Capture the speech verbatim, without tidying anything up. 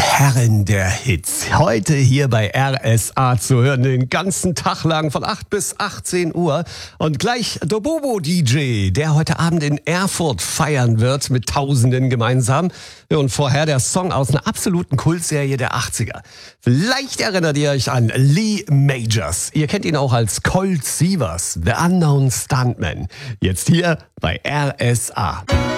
Herren der Hits. Heute hier bei R S A zu hören, den ganzen Tag lang von acht bis achtzehn Uhr. Und gleich der Bobo D J, der heute Abend in Erfurt feiern wird mit Tausenden gemeinsam. Und vorher der Song aus einer absoluten Kultserie der achtziger. Vielleicht erinnert ihr euch an Lee Majors. Ihr kennt ihn auch als Colt Sievers, The Unknown Stuntman. Jetzt hier bei R S A.